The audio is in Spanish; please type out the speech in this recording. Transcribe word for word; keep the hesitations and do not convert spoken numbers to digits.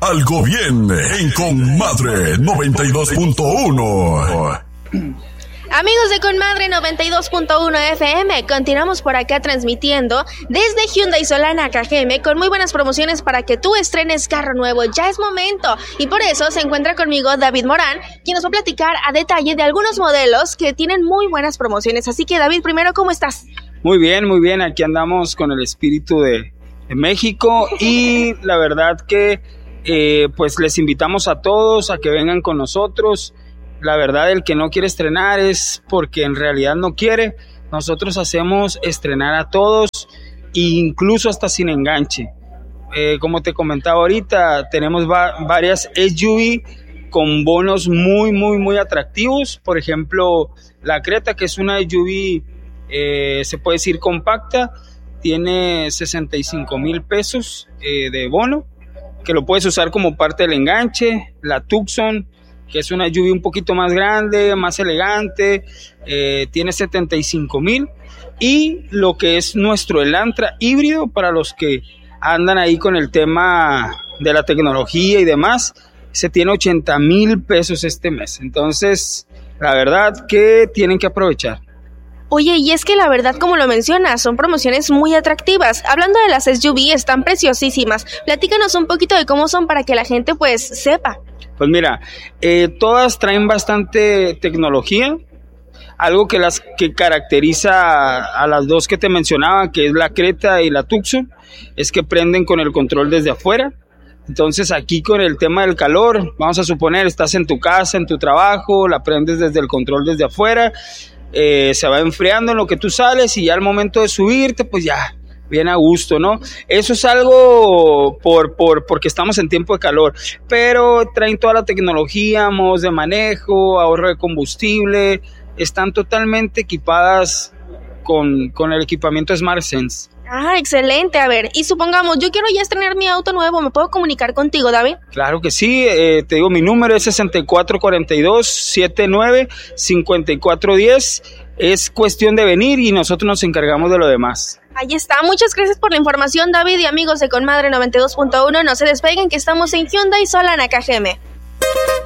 Algo bien en Comadre noventa y dos punto uno. Amigos de Comadre noventa y dos punto uno F M, continuamos por acá transmitiendo desde Hyundai Solana Cajeme con muy buenas promociones para que tú estrenes carro nuevo. Ya es momento, y por eso se encuentra conmigo David Morán, quien nos va a platicar a detalle de algunos modelos que tienen muy buenas promociones. Así que David, primero, ¿cómo estás? Muy bien, muy bien, aquí andamos con el espíritu de, de México y la verdad que eh, pues les invitamos a todos a que vengan con nosotros. La verdad, el que no quiere estrenar es porque en realidad no quiere. Nosotros hacemos estrenar a todos, incluso hasta sin enganche. Eh, como te comentaba ahorita, tenemos va- varias S U V con bonos muy, muy, muy atractivos. Por ejemplo, la Creta, que es una S U V, eh, se puede decir compacta, tiene sesenta y cinco mil pesos eh, de bono, que lo puedes usar como parte del enganche. La Tucson, que es una S U V un poquito más grande, más elegante, eh, tiene setenta y cinco mil, y lo que es nuestro Elantra híbrido, para los que andan ahí con el tema de la tecnología y demás, se tiene ochenta mil pesos este mes. Entonces, la verdad que tienen que aprovechar. Oye, y es que la verdad, como lo mencionas, son promociones muy atractivas. Hablando de las S U V, están preciosísimas. Platícanos un poquito de cómo son para que la gente pues sepa. Pues mira, eh, todas traen bastante tecnología. Algo que las que caracteriza a, a las dos que te mencionaba, que es la Creta y la Tucson, es que prenden con el control desde afuera. Entonces aquí con el tema del calor, vamos a suponer, estás en tu casa, en tu trabajo, la prendes desde el control desde afuera, eh, se va enfriando en lo que tú sales y ya al momento de subirte, pues ya bien a gusto, ¿no? Eso es algo por, por, porque estamos en tiempo de calor, pero traen toda la tecnología, modos de manejo, ahorro de combustible, están totalmente equipadas con, con el equipamiento SmartSense. Ah, excelente. A ver, y supongamos, yo quiero ya estrenar mi auto nuevo, ¿me puedo comunicar contigo, David? Claro que sí, eh, te digo, mi número es sesenta y cuatro cuarenta y dos, setenta y nueve, cincuenta y cuatro diez. Es cuestión de venir y nosotros nos encargamos de lo demás. Ahí está, muchas gracias por la información, David, y amigos de Comadre noventa y dos punto uno, no se despeguen que estamos en Hyundai Solana Cajeme.